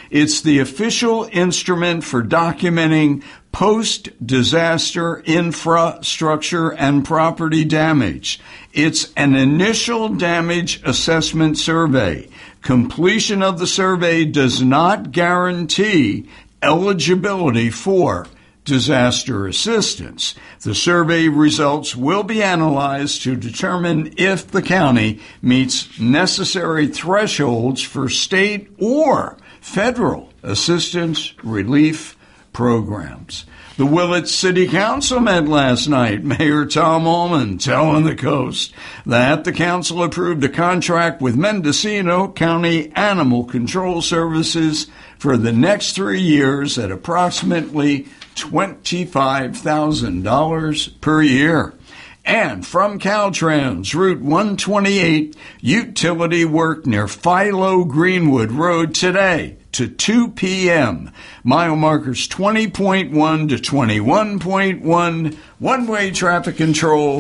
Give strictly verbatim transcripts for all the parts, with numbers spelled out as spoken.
It's the official instrument for documenting post-disaster infrastructure and property damage. It's an initial damage assessment survey. Completion of the survey does not guarantee eligibility for disaster assistance. The survey results will be analyzed to determine if the county meets necessary thresholds for state or federal assistance relief programs. The Willits City Council met last night. Mayor Tom Ullman telling the Coast that the council approved a contract with Mendocino County Animal Control Services for the next three years at approximately twenty-five thousand dollars per year. And from Caltrans, Route one twenty-eight, utility work near Philo Greenwood Road today to two p.m. Mile markers twenty point one to twenty-one point one. One-way traffic control,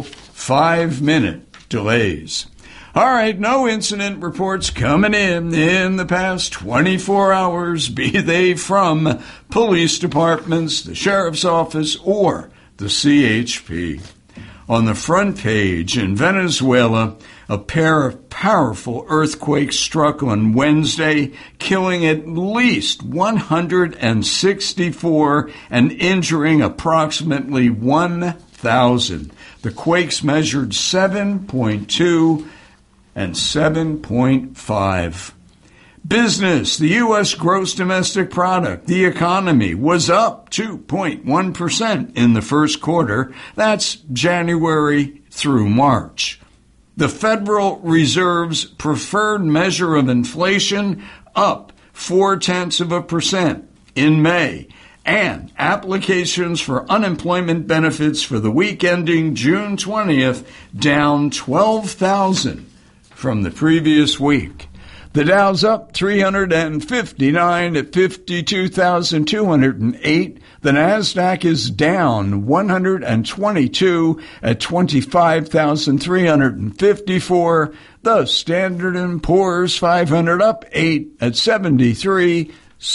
five-minute delays. All right, no incident reports coming in in the past twenty-four hours, be they from police departments, the sheriff's office, or the C H P. On the front page in Venezuela, a pair of powerful earthquakes struck on Wednesday, killing at least one hundred sixty-four and injuring approximately one thousand. The quakes measured seven point two and seven point five. Business, the U S gross domestic product, the economy, was up two point one percent in the first quarter. That's January through March. The Federal Reserve's preferred measure of inflation up four-tenths of a percent in May. And applications for unemployment benefits for the week ending June twentieth down twelve thousand from the previous week. The Dow's up three hundred fifty-nine at fifty-two thousand two hundred eight. The NASDAQ is down one hundred twenty-two at twenty-five thousand three hundred fifty-four. The Standard and Poor's five hundred up eight at seventy-three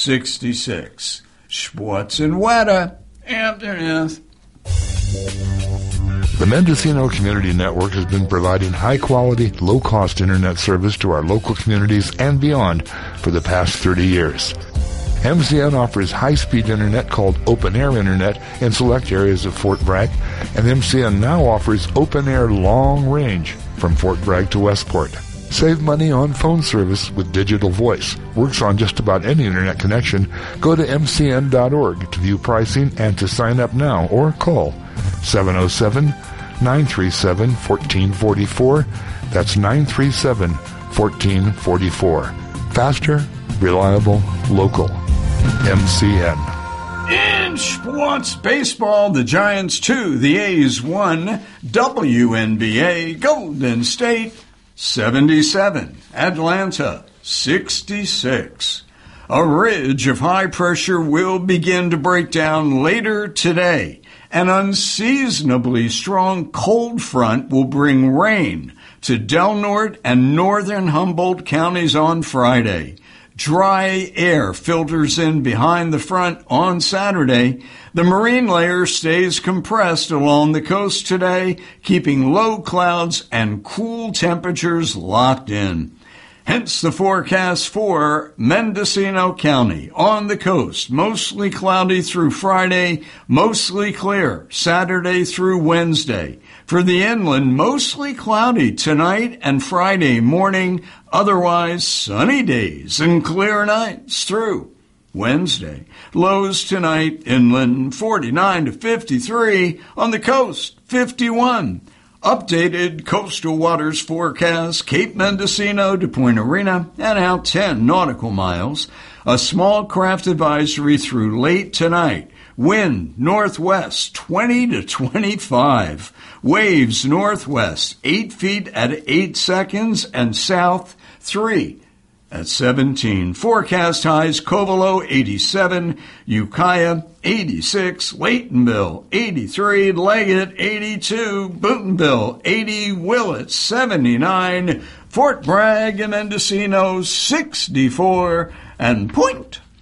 sixty-six. Schwartz and Weta, afternoon. The Mendocino Community Network has been providing high-quality, low-cost internet service to our local communities and beyond for the past thirty years. M C N offers high-speed internet called Open Air Internet in select areas of Fort Bragg, and M C N now offers Open Air Long Range from Fort Bragg to Westport. Save money on phone service with digital voice. Works on just about any internet connection. Go to M C N dot org to view pricing and to sign up now or call seven oh seven, nine three seven, one four four four. That's nine three seven, one four four four. Faster, reliable, local. M C N. In sports baseball, the Giants two, the A's one. W N B A, Golden State seventy-seven, Atlanta sixty-six. A ridge of high pressure will begin to break down later today. An unseasonably strong cold front will bring rain to Del Norte and northern Humboldt counties on Friday. Dry air filters in behind the front on Saturday. The marine layer stays compressed along the coast today, keeping low clouds and cool temperatures locked in. Hence the forecast for Mendocino County. On the coast, mostly cloudy through Friday, mostly clear Saturday through Wednesday. For the inland, mostly cloudy tonight and Friday morning, otherwise sunny days and clear nights through Wednesday. Lows tonight inland forty-nine to fifty-three, on the coast fifty-one. Updated coastal waters forecast, Cape Mendocino to Point Arena and out ten nautical miles. A small craft advisory through late tonight. Wind northwest twenty to twenty-five. Waves northwest eight feet at eight seconds and south three at seventeen. Forecast highs, Covelo eighty-seven, Ukiah eighty-six, Laytonville eighty-three, Leggett eighty-two, Bootonville eighty, Willits seventy-nine, Fort Bragg and Mendocino sixty-four, and Point